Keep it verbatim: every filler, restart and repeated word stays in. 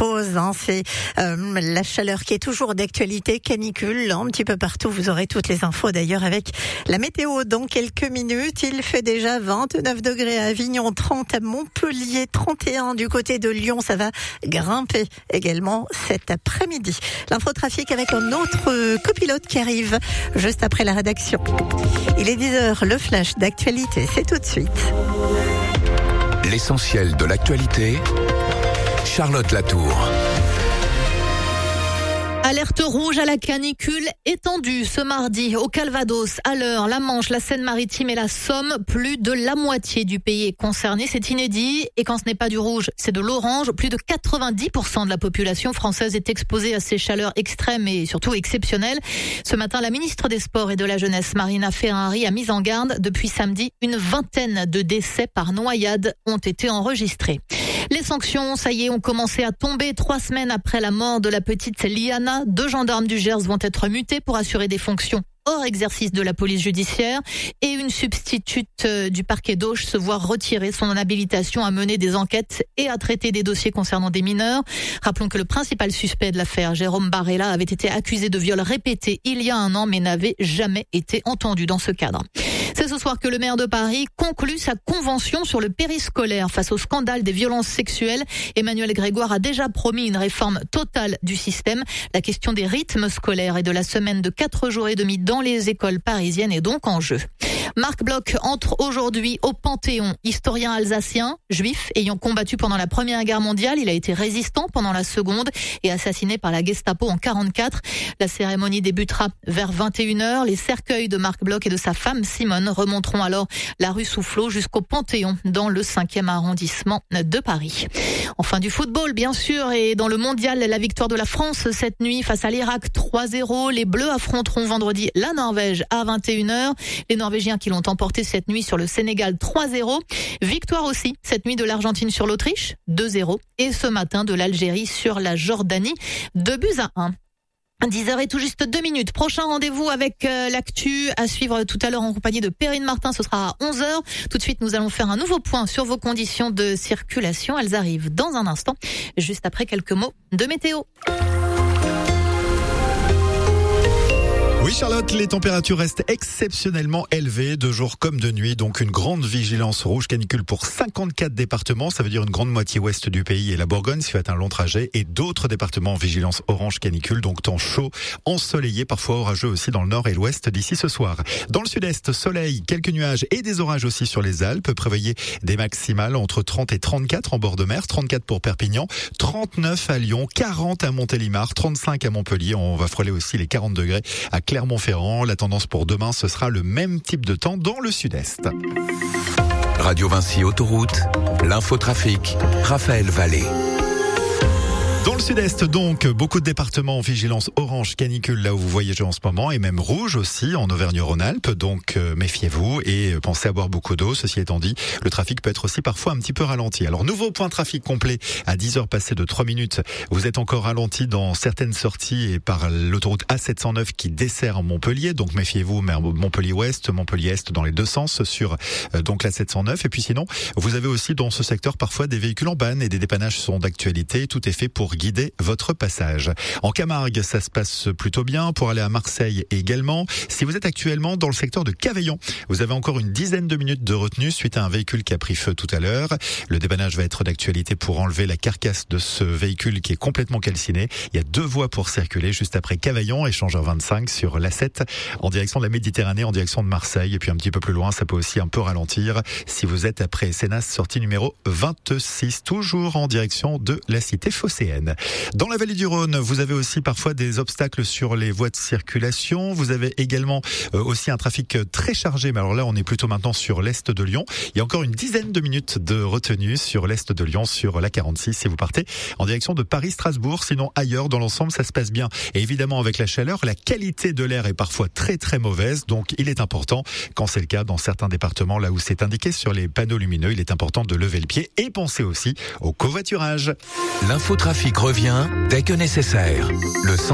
pause. Hein. C'est euh, la chaleur qui est toujours d'actualité, canicule un petit peu partout. Vous aurez toutes les infos d'ailleurs avec la météo dans quelques minutes. Il fait déjà vingt-neuf degrés à Avignon, trente à Montpellier, trente et un du côté de Lyon. Ça va grimper également cet après-midi. L'infotrafic avec un autre copilote qui arrive juste après la rédaction. Il est dix heures, le flash d'actualité, c'est tout de suite. L'essentiel de l'actualité, Charlotte Latour. Alerte rouge à la canicule étendue ce mardi au Calvados, à l'Eure, la Manche, la Seine-Maritime et la Somme. Plus de la moitié du pays est concernée, c'est inédit. Et quand ce n'est pas du rouge, c'est de l'orange. Plus de quatre-vingt-dix pour cent de la population française est exposée à ces chaleurs extrêmes et surtout exceptionnelles. Ce matin, la ministre des Sports et de la Jeunesse, Marina Ferrari, a mis en garde. Depuis samedi, une vingtaine de décès par noyade ont été enregistrés. Les sanctions, ça y est, ont commencé à tomber trois semaines après la mort de la petite Liana. Deux gendarmes du Gers vont être mutés pour assurer des fonctions hors exercice de la police judiciaire et une substitute du parquet d'Auch se voit retirer son habilitation à mener des enquêtes et à traiter des dossiers concernant des mineurs. Rappelons que le principal suspect de l'affaire, Jérôme Barella, avait été accusé de viol répété il y a un an mais n'avait jamais été entendu dans ce cadre. C'est ce soir que le maire de Paris conclut sa convention sur le périscolaire face au scandale des violences sexuelles. Emmanuel Grégoire a déjà promis une réforme totale du système. La question des rythmes scolaires et de la semaine de quatre jours et demi dans les écoles parisiennes est donc en jeu. Marc Bloch entre aujourd'hui au Panthéon, historien alsacien, juif, ayant combattu pendant la Première Guerre mondiale. Il a été résistant pendant la Seconde et assassiné par la Gestapo en quarante-quatre. La cérémonie débutera vers vingt et une heures. Les cercueils de Marc Bloch et de sa femme Simone remonteront alors la rue Soufflot jusqu'au Panthéon dans le cinquième arrondissement de Paris. Enfin du football bien sûr, et dans le mondial, la victoire de la France cette nuit face à l'Irak trois zéro. Les Bleus affronteront vendredi la Norvège à vingt et une heures. Les Norvégiens qui l'ont emporté cette nuit sur le Sénégal trois zéro. Victoire aussi cette nuit de l'Argentine sur l'Autriche deux zéro. Et ce matin de l'Algérie sur la Jordanie deux buts à un. dix heures et tout juste deux minutes. Prochain rendez-vous avec euh, l'actu à suivre tout à l'heure en compagnie de Perrine Martin. Ce sera à onze heures. Tout de suite, nous allons faire un nouveau point sur vos conditions de circulation. Elles arrivent dans un instant, juste après quelques mots de météo. Oui Charlotte, les températures restent exceptionnellement élevées de jour comme de nuit, donc une grande vigilance rouge canicule pour cinquante-quatre départements, ça veut dire une grande moitié ouest du pays et la Bourgogne si vous faites un long trajet, et d'autres départements en vigilance orange canicule, donc temps chaud, ensoleillé, parfois orageux aussi dans le nord et l'ouest d'ici ce soir. Dans le sud-est, soleil, quelques nuages et des orages aussi sur les Alpes, prévoyez des maximales entre trente et trente-quatre en bord de mer, trente-quatre pour Perpignan, trente-neuf à Lyon, quarante à Montélimar, trente-cinq à Montpellier, on va frôler aussi les quarante degrés à Clermont-Ferrand. La tendance pour demain, ce sera le même type de temps dans le sud-est. Radio Vinci Autoroute, l'infotrafic, Raphaël Vallée. Dans le sud-est, donc, beaucoup de départements en vigilance orange canicule, là où vous voyagez en ce moment, et même rouge aussi en Auvergne-Rhône-Alpes. Donc, euh, méfiez-vous et pensez à boire beaucoup d'eau. Ceci étant dit, le trafic peut être aussi parfois un petit peu ralenti. Alors, nouveau point trafic complet à dix heures passées de trois minutes. Vous êtes encore ralenti dans certaines sorties et par l'autoroute A sept cent neuf qui dessert Montpellier. Donc, méfiez-vous, Montpellier-Ouest, Montpellier-Est dans les deux sens sur euh, donc la sept cent neuf. Et puis sinon, vous avez aussi dans ce secteur parfois des véhicules en panne et des dépannages sont d'actualité. Tout est fait pour guider votre passage. En Camargue, ça se passe plutôt bien pour aller à Marseille également. Si vous êtes actuellement dans le secteur de Cavaillon, vous avez encore une dizaine de minutes de retenue suite à un véhicule qui a pris feu tout à l'heure. Le dépannage va être d'actualité pour enlever la carcasse de ce véhicule qui est complètement calciné. Il y a deux voies pour circuler juste après Cavaillon, échangeur vingt-cinq sur l'A sept en direction de la Méditerranée, en direction de Marseille. Et puis un petit peu plus loin, ça peut aussi un peu ralentir si vous êtes après Sénas, sortie numéro vingt-six, toujours en direction de la cité phocéenne. Dans la vallée du Rhône, vous avez aussi parfois des obstacles sur les voies de circulation. Vous avez également euh, aussi un trafic très chargé, mais alors là on est plutôt maintenant sur l'est de Lyon. Il y a encore une dizaine de minutes de retenue sur l'est de Lyon, sur la quarante-six si vous partez en direction de Paris-Strasbourg. Sinon ailleurs dans l'ensemble ça se passe bien. Et évidemment avec la chaleur, la qualité de l'air est parfois très très mauvaise. Donc il est important, quand c'est le cas dans certains départements là où c'est indiqué sur les panneaux lumineux, il est important de lever le pied et penser aussi au covoiturage. L'infotrafic revient dès que nécessaire. Le